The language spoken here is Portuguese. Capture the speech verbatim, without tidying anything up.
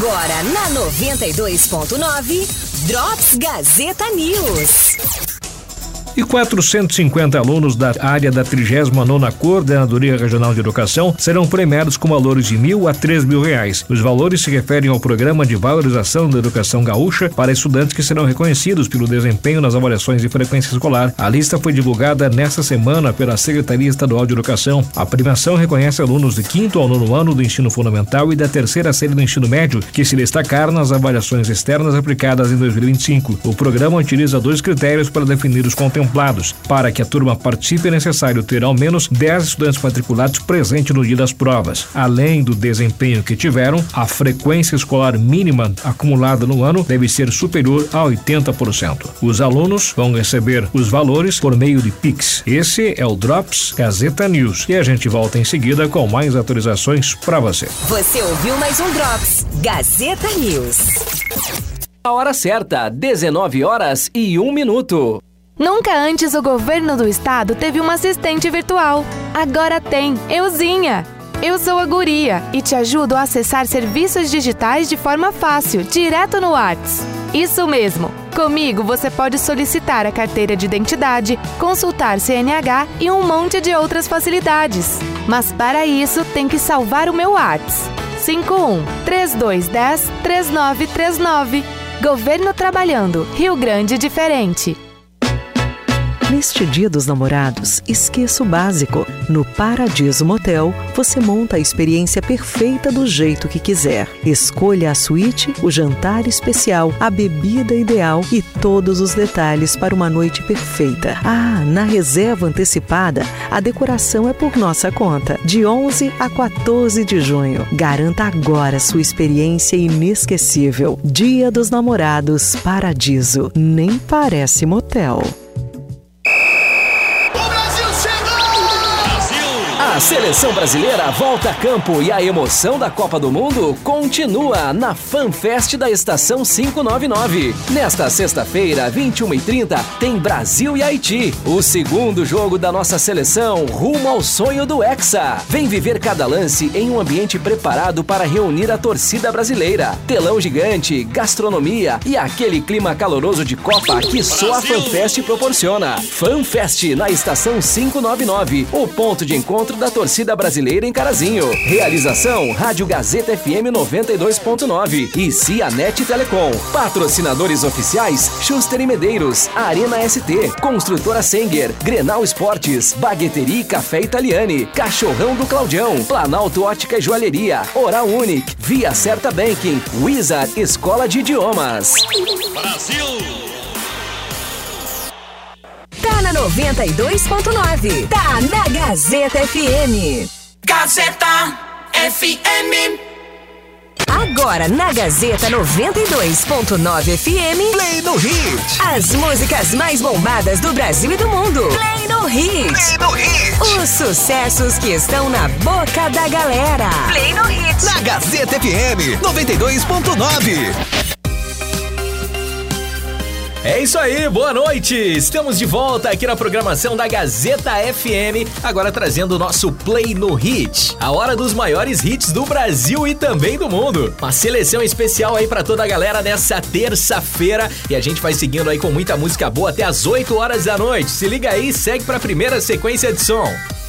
Agora na noventa e dois ponto nove, Drops Gazeta News. E quatrocentos e cinquenta alunos da área da trigésima nona Coordenadoria Regional de Educação serão premiados com valores de mil a três mil reais. Os valores se referem ao Programa de Valorização da Educação Gaúcha para estudantes que serão reconhecidos pelo desempenho nas avaliações de frequência escolar. A lista foi divulgada nesta semana pela Secretaria Estadual de Educação. A premiação reconhece alunos de quinto ao nono ano do ensino fundamental e da terceira série do ensino médio que se destacaram nas avaliações externas aplicadas em dois mil e vinte e cinco. O programa utiliza dois critérios para definir os conteúdos. Para que a turma participe, é necessário ter ao menos dez estudantes matriculados presentes no dia das provas. Além do desempenho que tiveram, a frequência escolar mínima acumulada no ano deve ser superior a oitenta por cento. Os alunos vão receber os valores por meio de Pix. Esse é o Drops Gazeta News e a gente volta em seguida com mais atualizações para você. Você ouviu mais um Drops Gazeta News. A hora certa, dezenove horas e um minuto. Nunca antes o governo do estado teve uma assistente virtual. Agora tem, Euzinha. Eu sou a Guria e te ajudo a acessar serviços digitais de forma fácil, direto no WhatsApp. Isso mesmo. Comigo você pode solicitar a carteira de identidade, consultar C N H e um monte de outras facilidades. Mas para isso tem que salvar o meu WhatsApp. cinco um, três dois um zero, três nove três nove. Governo trabalhando. Rio Grande diferente. Neste Dia dos Namorados, esqueça o básico. No Paradiso Motel, você monta a experiência perfeita do jeito que quiser. Escolha a suíte, o jantar especial, a bebida ideal e todos os detalhes para uma noite perfeita. Ah, na reserva antecipada, a decoração é por nossa conta. De onze a quatorze de junho. Garanta agora sua experiência inesquecível. Dia dos Namorados, Paradiso. Nem parece motel. A seleção brasileira volta a campo e a emoção da Copa do Mundo continua na FanFest da Estação quinhentos e noventa e nove. Nesta sexta-feira, vinte e uma e trinta, tem Brasil e Haiti, o segundo jogo da nossa seleção rumo ao sonho do Hexa. Vem viver cada lance em um ambiente preparado para reunir a torcida brasileira. Telão gigante, gastronomia e aquele clima caloroso de Copa que só a FanFest proporciona. FanFest na Estação quinhentos e noventa e nove, o ponto de encontro da torcida brasileira em Carazinho. Realização Rádio Gazeta F M noventa e dois ponto nove e Cianet Telecom. Patrocinadores oficiais Schuster e Medeiros, Arena S T, Construtora Senger, Grenal Esportes, Bagueteria e Café Italiane, Cachorrão do Claudião, Planalto Ótica e Joalheria, Oral Unique, Via Certa Banking, Wizard Escola de Idiomas. Brasil! Tá na noventa e dois ponto nove. Tá na Gazeta F M. Gazeta F M. Agora na Gazeta noventa e dois ponto nove F M. Play no Hit. As músicas mais bombadas do Brasil e do mundo. Play no Hit. Play no Hit. Os sucessos que estão na boca da galera. Play no Hit. Na Gazeta F M noventa e dois ponto nove. É isso aí, boa noite! Estamos de volta aqui na programação da Gazeta F M, agora trazendo o nosso Play no Hit, a hora dos maiores hits do Brasil e também do mundo. Uma seleção especial aí pra toda a galera nessa terça-feira e a gente vai seguindo aí com muita música boa até as oito horas da noite. Se liga aí e segue pra primeira sequência de som.